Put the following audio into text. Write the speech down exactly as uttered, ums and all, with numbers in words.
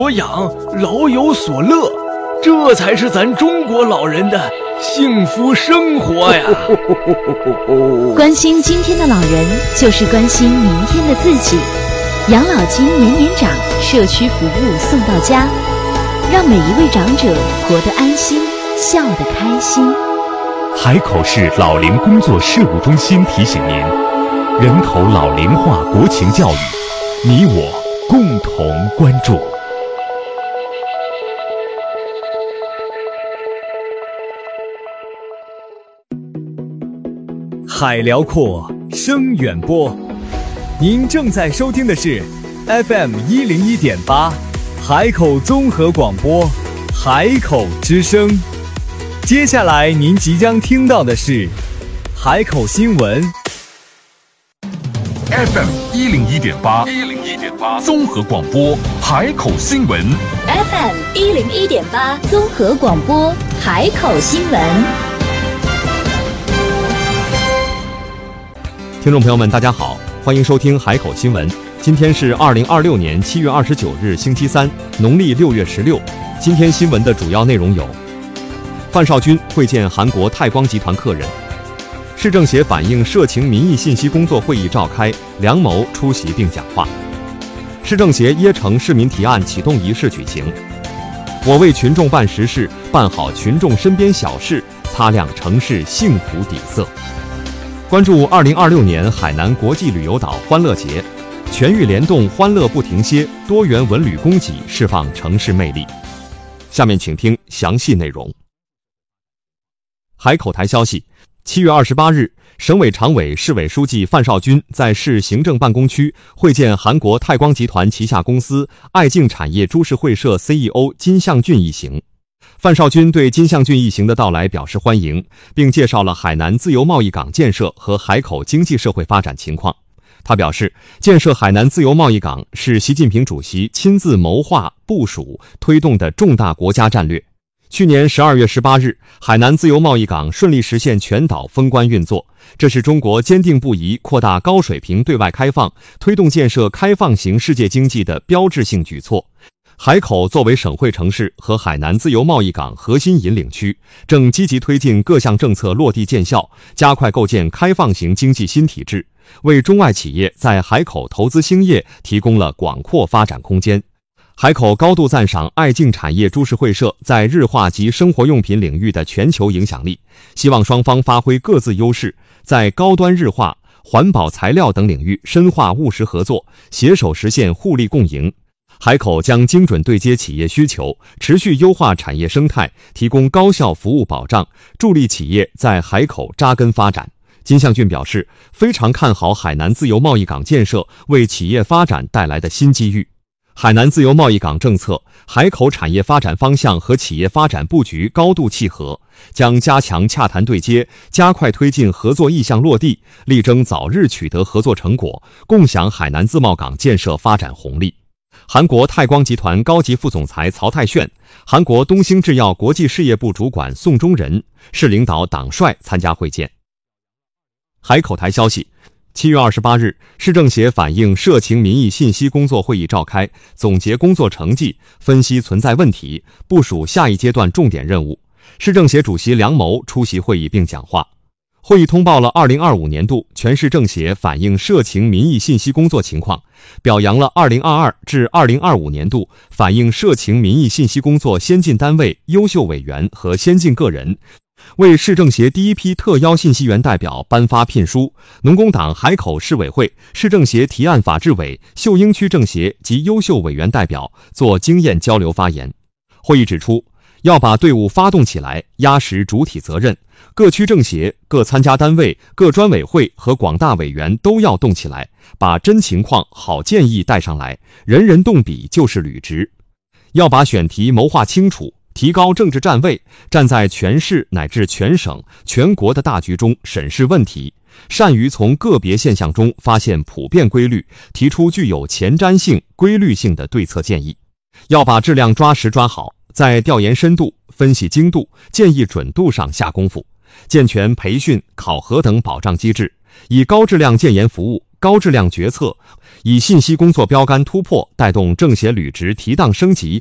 所养，老有所乐，这才是咱中国老人的幸福生活呀！ 关心今天的老人，就是关心明天的自己。养老金年年涨，社区服务送到家，让每一位长者活得安心，笑得开心。 海口市老龄工作事务中心提醒您：人口老龄化国情教育，你我共同关注。 海辽阔，声远播。您正在收听的是 F M 一零一点八，海口综合广播，海口之声。接下来您即将听到的是海口新闻。 F M 一零一点八，一零一点八综合广播，海口新闻。 F M 一零一点八综合广播，海口新闻。 听众朋友们，大家好，欢迎收听海口新闻。今天是二零二六年七月二十九日，星期三，农历六月十六。今天新闻的主要内容有：范少军会见韩国泰光集团客人；市政协反映社情民意信息工作会议召开，梁谋出席并讲话；市政协椰城市民提案启动仪式举行；我为群众办实事，办好群众身边小事，擦亮城市幸福底色。关注二零二六年海南国际旅游岛欢乐节，全域联动，欢乐不停歇，多元文旅供给释放城市魅力。下面请听详细内容。海口台消息，七月二十八日，省委常委、市委书记范少军在市行政办公区会见韩国泰光集团旗下公司爱敬产业株式会社 C E O 金相俊一行。范少军对金相俊一行的到来表示欢迎，并介绍了海南自由贸易港建设和海口经济社会发展情况。他表示，建设海南自由贸易港是习近平主席亲自谋划、部署、推动的重大国家战略。去年十二月十八日，海南自由贸易港顺利实现全岛封关运作，这是中国坚定不移扩大高水平对外开放、推动建设开放型世界经济的标志性举措。海口作为省会城市和海南自由贸易港核心引领区，正积极推进各项政策落地见效，加快构建开放型经济新体制，为中外企业在海口投资兴业提供了广阔发展空间。海口高度赞赏爱敬产业株式会社在日化及生活用品领域的全球影响力，希望双方发挥各自优势，在高端日化、环保材料等领域深化务实合作，携手实现互利共赢。海口将精准对接企业需求，持续优化产业生态，提供高效服务保障，助力企业在海口扎根发展。金相俊表示，非常看好海南自由贸易港建设为企业发展带来的新机遇。海南自由贸易港政策、海口产业发展方向和企业发展布局高度契合，将加强洽谈对接，加快推进合作意向落地，力争早日取得合作成果，共享海南自贸港建设发展红利。韩国泰光集团高级副总裁曹泰炫、韩国东兴制药国际事业部主管宋忠仁、市领导党帅参加会见。海口台消息，七月二十八日，市政协反映社情民意信息工作会议召开，总结工作成绩，分析存在问题，部署下一阶段重点任务。市政协主席梁谋出席会议并讲话。会议通报了二零二五年度全市政协反映社情民意信息工作情况，表扬了二零二二至二零二五年度反映社情民意信息工作先进单位、优秀委员和先进个人，为市政协第一批特邀信息员代表颁发聘书，农工党海口市委会、市政协提案法制委、秀英区政协及优秀委员代表做经验交流发言。会议指出，要把队伍发动起来，压实主体责任，各区政协、各参加单位、各专委会和广大委员都要动起来，把真情况、好建议带上来，人人动笔就是履职。要把选题谋划清楚，提高政治站位，站在全市乃至全省、全国的大局中审视问题，善于从个别现象中发现普遍规律，提出具有前瞻性、规律性的对策建议。要把质量抓实抓好，在调研深度、分析精度、建议准度上下功夫，健全培训、考核等保障机制，以高质量建言服务、 高质量决策，以信息工作标杆突破，带动政协履职提档升级，